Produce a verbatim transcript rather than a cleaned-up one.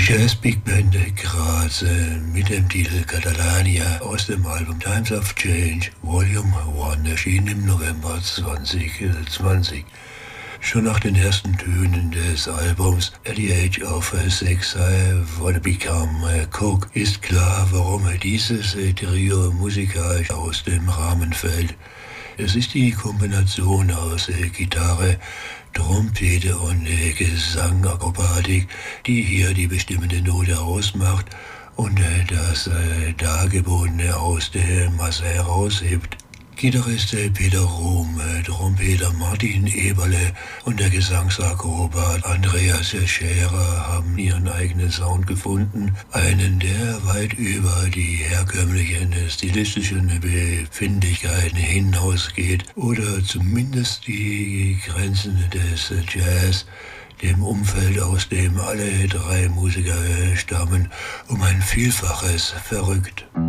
Jazz Big Band Graz mit dem Titel Catalania aus dem Album Times of Change Volume eins erschien im November zwanzig zwanzig. Schon nach den ersten Tönen des Albums At the Age of Six I Wanna Become a Cook ist klar, warum dieses Trio musikalisch aus dem Rahmen fällt. Es ist die Kombination aus Gitarre, Trompete und Gesangakrobatik, die hier die bestimmende Note ausmacht und das Dargebotene aus der Masse heraushebt. Gitarrist Peter Rum, Trompeter Martin Eberle und der Gesangsakrobat Andreas Scherer haben ihren eigenen Sound gefunden, einen, der weit über die herkömmlichen stilistischen Befindlichkeiten hinausgeht oder zumindest die Grenzen des Jazz, dem Umfeld, aus dem alle drei Musiker stammen, um ein Vielfaches verrückt.